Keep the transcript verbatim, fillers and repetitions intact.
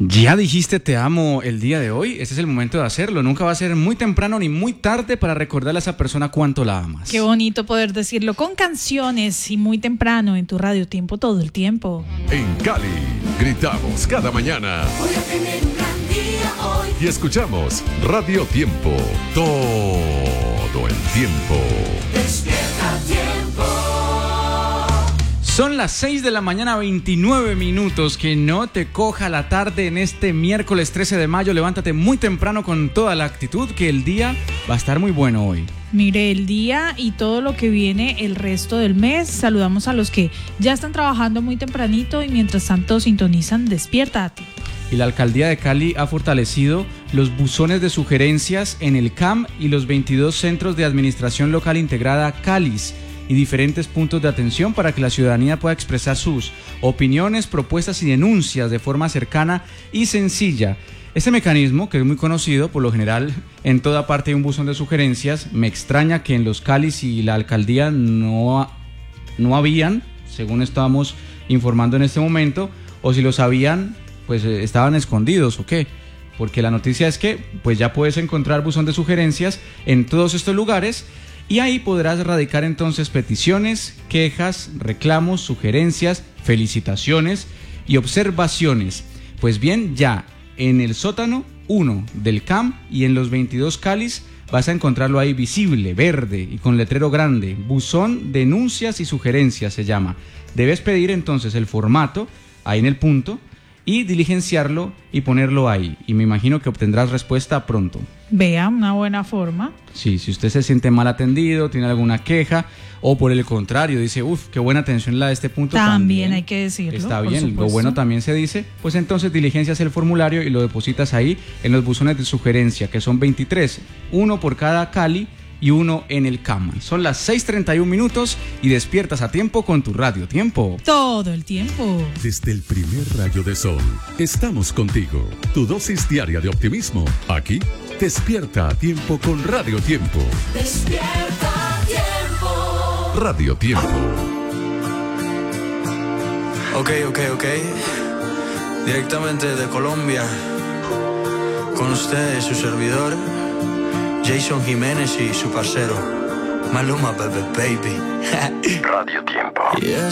¿Ya dijiste te amo el día de hoy? Este es el momento de hacerlo. Nunca va a ser muy temprano ni muy tarde para recordarle a esa persona cuánto la amas. Qué bonito poder decirlo con canciones y muy temprano en tu radio tiempo todo el tiempo. En Cali, gritamos cada mañana. Voy a tener un gran día hoy. Y escuchamos Radio Tiempo todo el tiempo. Despierta tiempo. Son las seis de la mañana, veintinueve minutos. Que no te coja la tarde en este miércoles trece de mayo. Levántate muy temprano con toda la actitud, que el día va a estar muy bueno hoy. Mire, el día y todo lo que viene el resto del mes. Saludamos a los que ya están trabajando muy tempranito y mientras tanto sintonizan Despierta a ti. Y la Alcaldía de Cali ha fortalecido los buzones de sugerencias en el C A M y los veintidós centros de administración local integrada CALIS y diferentes puntos de atención para que la ciudadanía pueda expresar sus opiniones, propuestas y denuncias de forma cercana y sencilla. Este mecanismo, que es muy conocido, por lo general en toda parte hay un buzón de sugerencias. Me extraña que en los CALIS y la alcaldía no, no habían, según estábamos informando en este momento, o si lo sabían, pues eh, estaban escondidos o qué. Porque la noticia es que pues ya puedes encontrar buzón de sugerencias en todos estos lugares. Y ahí podrás radicar entonces peticiones, quejas, reclamos, sugerencias, felicitaciones y observaciones. Pues bien, ya en el sótano uno del C A M y en los veintidós CALIS vas a encontrarlo ahí visible, verde y con letrero grande. Buzón, denuncias y sugerencias se llama. Debes pedir entonces el formato ahí en el punto y diligenciarlo y ponerlo ahí. Y me imagino que obtendrás respuesta pronto. Vea, una buena forma. Sí, si usted se siente mal atendido, tiene alguna queja, o por el contrario, dice, uff, qué buena atención la de este punto. También, también hay que decirlo. Está por bien, supuesto. lo bueno también se dice, pues entonces diligencias el formulario y lo depositas ahí en los buzones de sugerencia, que son veintitrés, uno por cada Cali y uno en el C A M. Son las seis treinta y un minutos y despiertas a tiempo con tu Radio Tiempo. Todo el tiempo. Desde el primer rayo de sol, estamos contigo. Tu dosis diaria de optimismo. Aquí, despierta a tiempo con Radio Tiempo. Despierta tiempo. Radio Tiempo. Ok, ok, ok. Directamente de Colombia. Con ustedes, su servidor, Jason Jiménez y su parcero, Maluma, baby, baby. Radio Tiempo. Y es